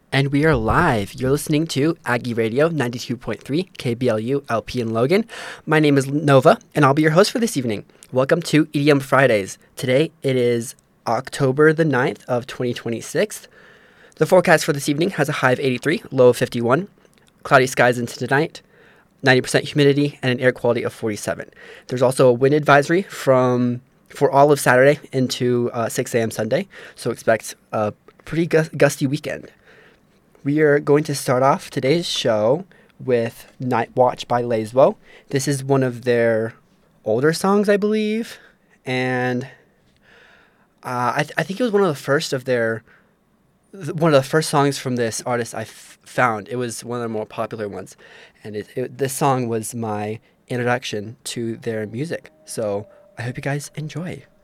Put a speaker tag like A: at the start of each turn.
A: And we are live. You're listening to Aggie Radio 92.3 KBLU LP in Logan. My name is Nova, and I'll be your host for this evening. Welcome to EDM Fridays. Today it is October the 9th of 2026. The forecast for this evening has a high of 83, low of 51, cloudy skies into tonight, 90% humidity, and an air quality of 47. There's also a wind advisory for all of Saturday into 6 a.m. Sunday, so expect a pretty gusty weekend. We are going to start off today's show with Night Watch by Lazewo. This is one of their older songs, I believe, and I think it was one of the first songs from this artist I found. It was one of the more popular ones, and this song was my introduction to their music. So I hope you guys enjoy.